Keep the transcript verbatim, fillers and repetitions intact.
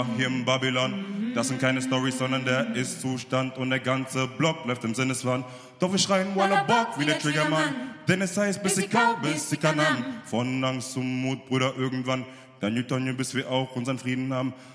hier im Babylon. Das sind keine Storys, sondern der Ist-Zustand und der ganze Block läuft im Sinneswahn. Doch wir schreien Walla Bock wie der Triggermann, denn es heißt, bis ich kau, bis ich kann haben. Von Angst zum Mut, Bruder, irgendwann. Dann Newton, bis wir auch unseren Frieden haben.